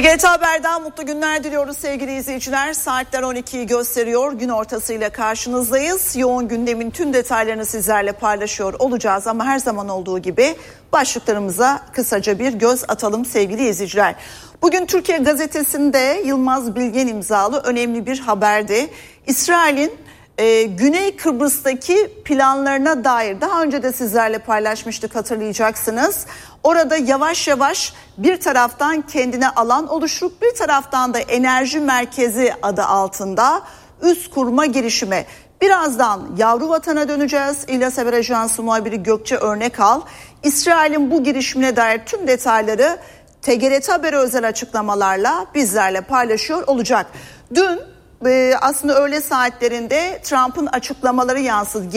TGRT Haber'den mutlu günler diliyoruz sevgili izleyiciler. Saatler 12'yi gösteriyor. Gün ortasıyla karşınızdayız. Yoğun gündemin tüm detaylarını sizlerle paylaşıyor olacağız ama her zaman olduğu gibi başlıklarımıza kısaca bir göz atalım sevgili izleyiciler. Bugün Türkiye Gazetesi'nde Yılmaz Bilgen imzalı önemli bir haberdi. İsrail'in Güney Kıbrıs'taki planlarına dair daha önce de sizlerle paylaşmıştık, hatırlayacaksınız. Orada yavaş yavaş bir taraftan kendine alan oluşturup bir taraftan da enerji merkezi adı altında üs kurma girişimi. Birazdan Yavru Vatan'a döneceğiz. İlyas Haber Ajansı muhabiri Gökçe Örnekal İsrail'in bu girişimine dair tüm detayları TGRT Haber'e özel açıklamalarla bizlerle paylaşıyor olacak. Dün aslında öğle saatlerinde Trump'ın açıklamaları yansıdı.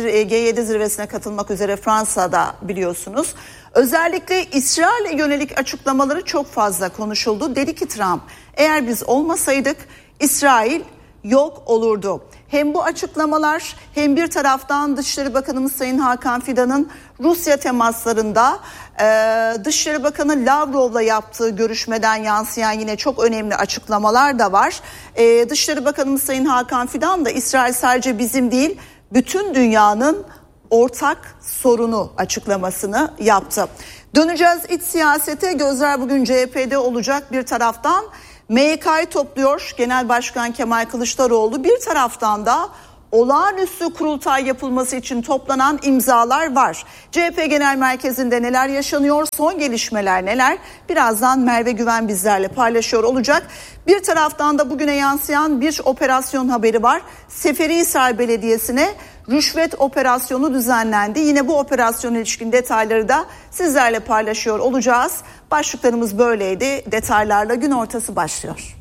G7 zirvesine katılmak üzere Fransa'da, biliyorsunuz. Özellikle İsrail'e yönelik açıklamaları çok fazla konuşuldu. Dedi ki Trump, eğer biz olmasaydık İsrail yok olurdu. Hem bu açıklamalar hem bir taraftan Dışişleri Bakanımız Sayın Hakan Fidan'ın Rusya temaslarında Dışişleri Bakanı Lavrov'la yaptığı görüşmeden yansıyan yine çok önemli açıklamalar da var. Dışişleri Bakanımız Sayın Hakan Fidan da İsrail sadece bizim değil bütün dünyanın ortak sorunu açıklamasını yaptı. Döneceğiz iç siyasete, gözler bugün CHP'de olacak. Bir taraftan MYK'yı topluyor Genel Başkan Kemal Kılıçdaroğlu, bir taraftan da olağanüstü kurultay yapılması için toplanan imzalar var. CHP Genel Merkezi'nde neler yaşanıyor, son gelişmeler neler? Birazdan Merve Güven bizlerle paylaşıyor olacak. Bir taraftan da bugüne yansıyan bir operasyon haberi var. Seferihisar Belediyesi'ne rüşvet operasyonu düzenlendi. Yine bu operasyona ilişkin detayları da sizlerle paylaşıyor olacağız. Başlıklarımız böyleydi. Detaylarla gün ortası başlıyor.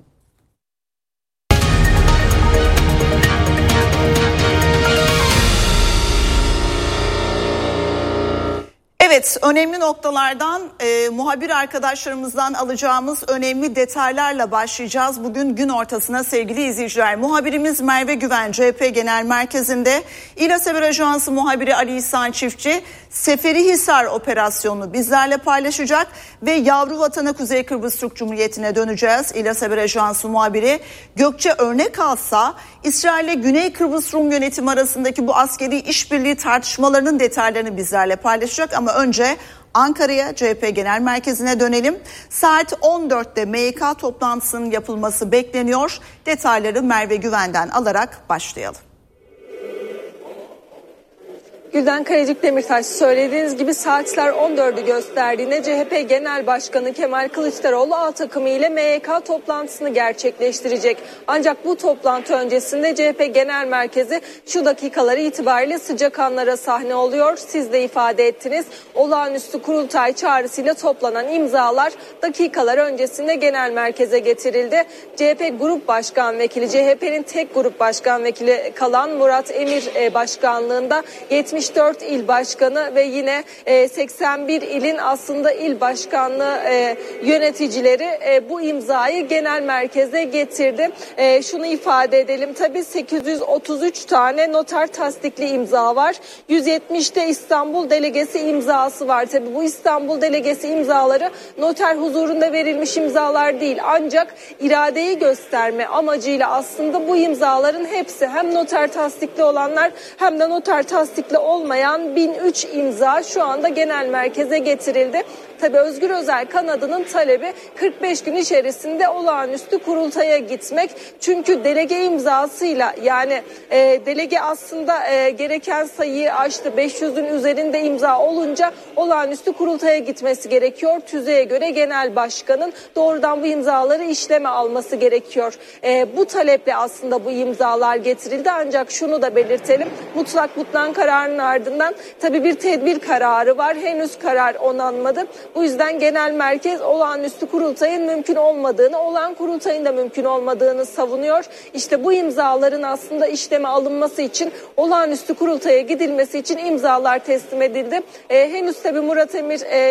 Evet, önemli noktalardan muhabir arkadaşlarımızdan alacağımız önemli detaylarla başlayacağız. Bugün gün ortasına sevgili izleyiciler. Muhabirimiz Merve Güven CHP Genel Merkezi'nde, İlyas Haber Ajansı muhabiri Ali İhsan Çiftçi Seferihisar operasyonunu bizlerle paylaşacak ve Yavru Vatan'a Kuzey Kıbrıs Türk Cumhuriyeti'ne döneceğiz. İlyas Haber Ajansı muhabiri Gökçe Örnekalsa İsrail ile Güney Kıbrıs Rum yönetimi arasındaki bu askeri işbirliği tartışmalarının detaylarını bizlerle paylaşacak. Ama önce Ankara'ya, CHP Genel Merkezi'ne dönelim. Saat 14'te MYK toplantısının yapılması bekleniyor. Detayları Merve Güven'den alarak başlayalım. Gülden Kayacık Demirtaş, söylediğiniz gibi saatler 14'ü gösterdiğinde CHP Genel Başkanı Kemal Kılıçdaroğlu A takımı ile MYK toplantısını gerçekleştirecek. Ancak bu toplantı öncesinde CHP Genel Merkezi şu dakikaları itibariyle sıcak anlara sahne oluyor. Siz de ifade ettiniz. Olağanüstü kurultay çağrısıyla toplanan imzalar dakikalar öncesinde Genel Merkez'e getirildi. CHP Grup Başkan Vekili, CHP'nin tek Grup Başkan Vekili kalan Murat Emir başkanlığında 74 il başkanı ve yine 81 ilin aslında il başkanlığı yöneticileri bu imzayı genel merkeze getirdi. Şunu ifade edelim, tabii 833 tane noter tasdikli imza var. 170'te İstanbul Delegesi imzası var. Tabii bu İstanbul Delegesi imzaları noter huzurunda verilmiş imzalar değil. Ancak iradeyi gösterme amacıyla aslında bu imzaların hepsi hem noter tasdikli olanlar hem de noter tasdikli olmayan 1003 imza şu anda genel merkeze getirildi. Tabii Özgür Özel kanadının talebi 45 gün içerisinde olağanüstü kurultaya gitmek. Çünkü delege imzasıyla, yani delege aslında gereken sayıyı aştı. 500'ün üzerinde imza olunca olağanüstü kurultaya gitmesi gerekiyor. TÜZE'ye göre genel başkanın doğrudan bu imzaları işleme alması gerekiyor. Bu taleple aslında bu imzalar getirildi. Ancak şunu da belirtelim. Mutlak mutlan kararının ardından tabii bir tedbir kararı var. Henüz karar onanmadı. Bu yüzden genel merkez olağanüstü kurultayın mümkün olmadığını, olağan kurultayın da mümkün olmadığını savunuyor. İşte bu imzaların aslında işleme alınması için, olağanüstü kurultaya gidilmesi için imzalar teslim edildi. Henüz tabii Murat Emir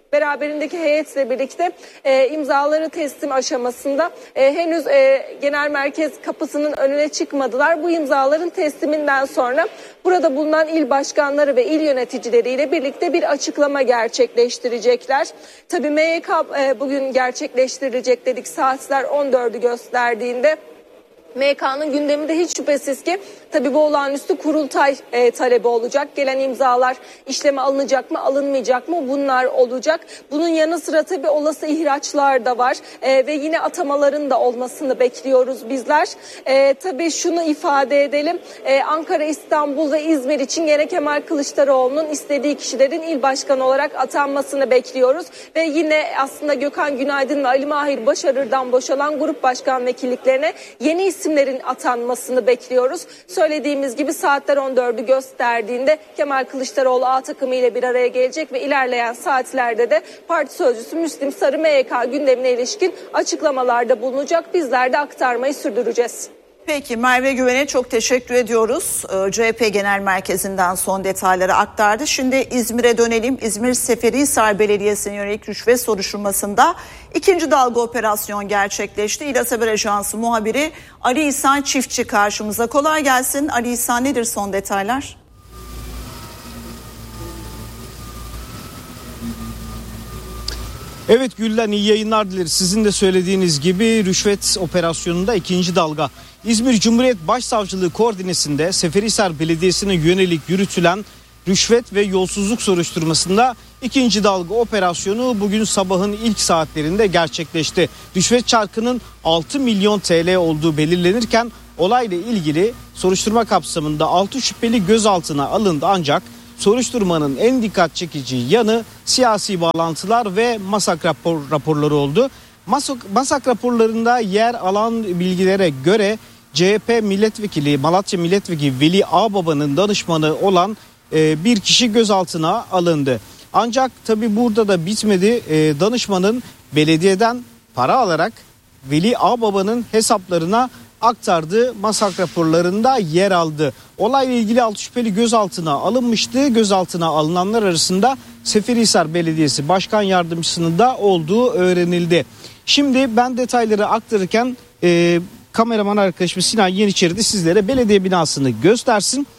beraberindeki heyetle birlikte imzaları teslim aşamasında. Henüz genel merkez kapısının önüne çıkmadılar. Bu imzaların tesliminden sonra burada bulunan il başkanları ve il yöneticileriyle birlikte bir açıklama gerçekleştirecekler. Tabii MYK bugün gerçekleştirilecek dedik, saatler 14'ü gösterdiğinde. MYK'nın gündeminde hiç şüphesiz ki tabii bu olağanüstü kurultay talebi olacak. Gelen imzalar işleme alınacak mı, alınmayacak mı, bunlar olacak. Bunun yanı sıra tabii olası ihraçlar da var ve yine atamaların da olmasını bekliyoruz bizler. Tabii şunu ifade edelim, Ankara, İstanbul ve İzmir için gene Kemal Kılıçdaroğlu'nun istediği kişilerin il başkanı olarak atanmasını bekliyoruz. Ve yine aslında Gökhan Günaydın ve Ali Mahir Başarır'dan boşalan grup başkan vekilliklerine yeni isimlerin atanmasını bekliyoruz. Söylediğimiz gibi saatler 14'ü gösterdiğinde Kemal Kılıçdaroğlu A takımı ile bir araya gelecek ve ilerleyen saatlerde de parti sözcüsü Müslim Sarı MYK gündemine ilişkin açıklamalarda bulunacak. Bizler de aktarmayı sürdüreceğiz. Peki, Merve Güven'e çok teşekkür ediyoruz. CHP Genel Merkezi'nden son detayları aktardı. Şimdi İzmir'e dönelim. İzmir Seferihisar Belediyesi'ne yönelik rüşvet soruşturmasında ikinci dalga operasyon gerçekleşti. İlas Haber Ajansı muhabiri Ali İhsan Çiftçi karşımıza. Kolay gelsin. Ali İhsan, nedir son detaylar? Evet Gülden, iyi yayınlar dileriz. Sizin de söylediğiniz gibi rüşvet operasyonunda ikinci dalga. İzmir Cumhuriyet Başsavcılığı koordinesinde Seferihisar Belediyesi'ne yönelik yürütülen rüşvet ve yolsuzluk soruşturmasında ikinci dalga operasyonu bugün sabahın ilk saatlerinde gerçekleşti. Rüşvet çarkının 6 milyon TL olduğu belirlenirken olayla ilgili soruşturma kapsamında 6 şüpheli gözaltına alındı, ancak soruşturmanın en dikkat çekici yanı siyasi bağlantılar ve MASAK raporları oldu. MASAK raporlarında yer alan bilgilere göre CHP milletvekili, Malatya milletvekili Veli Ağbaba'nın danışmanı olan bir kişi gözaltına alındı. Ancak tabii burada da bitmedi. Danışmanın belediyeden para alarak Veli Ağbaba'nın hesaplarına aktardığı MASAK raporlarında yer aldı. Olayla ilgili 6 şüpheli gözaltına alınmıştı. Gözaltına alınanlar arasında Seferihisar Belediyesi Başkan Yardımcısının da olduğu öğrenildi. Şimdi ben detayları aktarırken kameraman arkadaşım Sinan Yeniçeri de sizlere belediye binasını göstersin.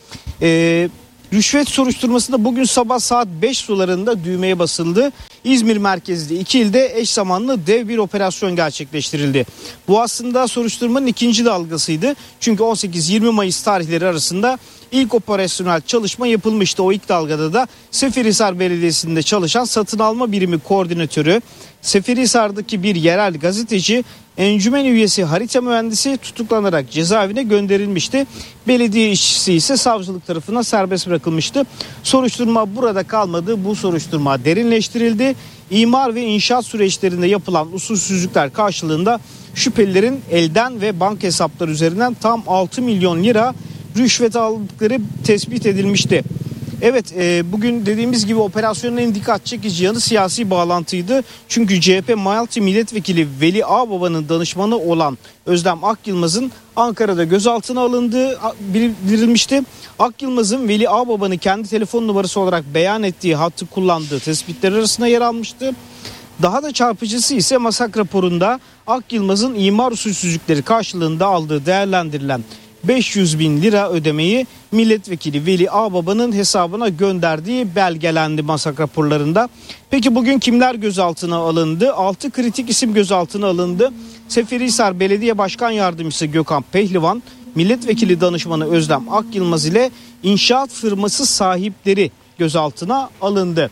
Rüşvet soruşturmasında bugün sabah saat 5 sularında düğmeye basıldı. İzmir merkezli iki ilde eş zamanlı dev bir operasyon gerçekleştirildi. Bu aslında soruşturmanın ikinci dalgasıydı. Çünkü 18-20 Mayıs tarihleri arasında ilk operasyonel çalışma yapılmıştı. O ilk dalgada da Seferihisar Belediyesi'nde çalışan satın alma birimi koordinatörü, Seferihisar'daki bir yerel gazeteci, encümen üyesi harita mühendisi tutuklanarak cezaevine gönderilmişti. Belediye işçisi ise savcılık tarafından serbest bırakılmıştı. Soruşturma burada kalmadı. Bu soruşturma derinleştirildi. İmar ve inşaat süreçlerinde yapılan usulsüzlükler karşılığında şüphelilerin elden ve banka hesapları üzerinden tam 6 milyon lira rüşvet aldıkları tespit edilmişti. Evet, bugün dediğimiz gibi operasyonun en dikkat çekici yanı siyasi bağlantıydı. Çünkü CHP Malatya Milletvekili Veli Ağbaba'nın danışmanı olan Özlem Akyılmaz'ın Ankara'da gözaltına alındığı bildirilmişti. Akyılmaz'ın Veli Ağbaba'nın kendi telefon numarası olarak beyan ettiği hattı kullandığı tespitler arasında yer almıştı. Daha da çarpıcısı ise MASAK raporunda Akyılmaz'ın imar usulsüzlükleri karşılığında aldığı değerlendirilen 500 bin lira ödemeyi milletvekili Veli Ağbaba'nın hesabına gönderdiği belgelendi MASAK raporlarında. Peki bugün kimler gözaltına alındı? 6 kritik isim gözaltına alındı. Seferihisar Belediye Başkan Yardımcısı Gökhan Pehlivan, milletvekili danışmanı Özlem Akyılmaz ile inşaat firması sahipleri gözaltına alındı.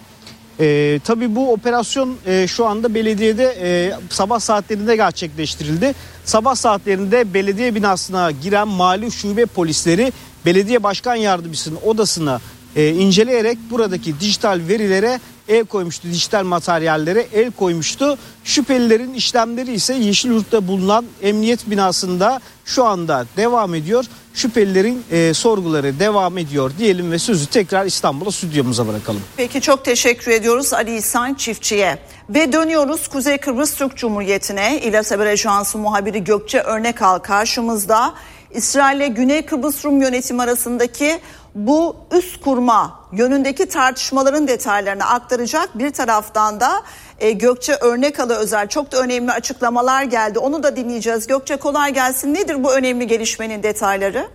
Tabii bu operasyon şu anda belediyede sabah saatlerinde gerçekleştirildi. Sabah saatlerinde belediye binasına giren mali şube polisleri belediye başkan yardımcısının odasına inceleyerek buradaki dijital verilere el koymuştu, dijital materyallere el koymuştu. Şüphelilerin işlemleri ise Yeşilyurt'ta bulunan emniyet binasında şu anda devam ediyor. Şüphelilerin sorguları devam ediyor diyelim ve sözü tekrar İstanbul'a, stüdyomuza bırakalım. Peki, çok teşekkür ediyoruz Ali İhsan Çiftçi'ye. Ve dönüyoruz Kuzey Kıbrıs Türk Cumhuriyeti'ne. İlas Haber Ajansı muhabiri Gökçe Örnekal karşımızda. İsrail ile Güney Kıbrıs Rum yönetimi arasındaki bu üs kurma yönündeki tartışmaların detaylarını aktaracak. Bir taraftan da Gökçe Örnekalı özel çok da önemli açıklamalar geldi. Onu da dinleyeceğiz. Gökçe, kolay gelsin. Nedir bu önemli gelişmenin detayları?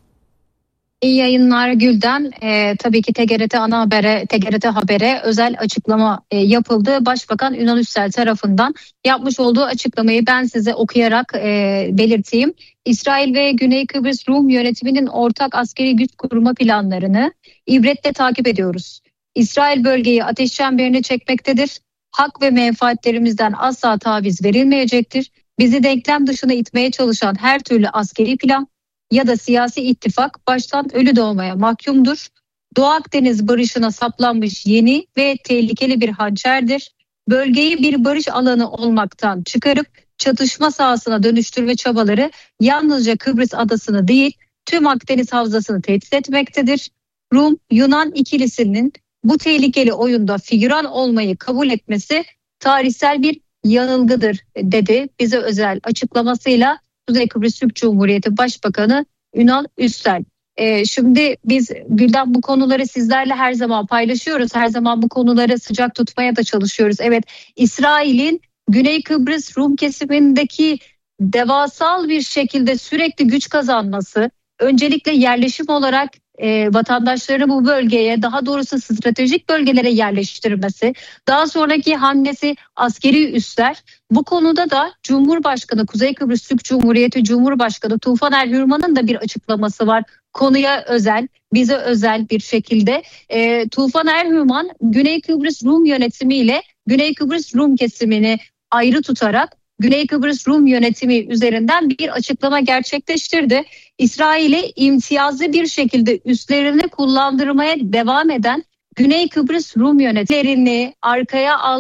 İyi yayınlar Gülden. Tabii ki TGRT Haber'e özel açıklama yapıldı. Başbakan Ünal Üssel tarafından yapmış olduğu açıklamayı ben size okuyarak belirteyim. İsrail ve Güney Kıbrıs Rum yönetiminin ortak askeri güç kurma planlarını ibretle takip ediyoruz. İsrail bölgeyi ateş çemberine çekmektedir. Hak ve menfaatlerimizden asla taviz verilmeyecektir. Bizi denklem dışına itmeye çalışan her türlü askeri plan ya da siyasi ittifak baştan ölü doğmaya mahkumdur. Doğu Akdeniz barışına saplanmış yeni ve tehlikeli bir hançerdir. Bölgeyi bir barış alanı olmaktan çıkarıp çatışma sahasına dönüştürme çabaları yalnızca Kıbrıs adasını değil tüm Akdeniz havzasını tehdit etmektedir. Rum-Yunan ikilisinin bu tehlikeli oyunda figüran olmayı kabul etmesi tarihsel bir yanılgıdır dedi bize özel açıklamasıyla Kuzey Kıbrıs Türk Cumhuriyeti Başbakanı Ünal Üssel. Şimdi biz Gülden bu konuları sizlerle her zaman paylaşıyoruz. Her zaman bu konuları sıcak tutmaya da çalışıyoruz. Evet, İsrail'in Güney Kıbrıs Rum kesimindeki devasal bir şekilde sürekli güç kazanması, öncelikle yerleşim olarak vatandaşlarını bu bölgeye, daha doğrusu stratejik bölgelere yerleştirmesi, daha sonraki hamlesi askeri üsler. Bu konuda da Cumhurbaşkanı, Kuzey Kıbrıs Türk Cumhuriyeti Cumhurbaşkanı Tufan Er-Hürman'ın da bir açıklaması var. Konuya özel, bize özel bir şekilde. Tufan Er-Hürman, Güney Kıbrıs Rum yönetimiyle Güney Kıbrıs Rum kesimini ayrı tutarak Güney Kıbrıs Rum yönetimi üzerinden bir açıklama gerçekleştirdi. İsrail'e imtiyazlı bir şekilde üslerini kullandırmaya devam eden Güney Kıbrıs Rum yöneticilerini arkaya al